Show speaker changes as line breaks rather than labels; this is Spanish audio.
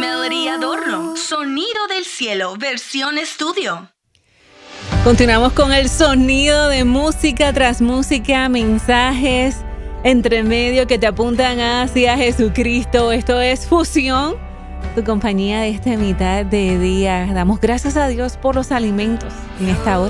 Melody Adorno, Sonido del Cielo, versión estudio.
Continuamos con el sonido de música tras música, mensajes entre medio que te apuntan hacia Jesucristo. Esto es Fusión, tu compañía de esta mitad de día. Damos gracias a Dios por los alimentos en esta hora.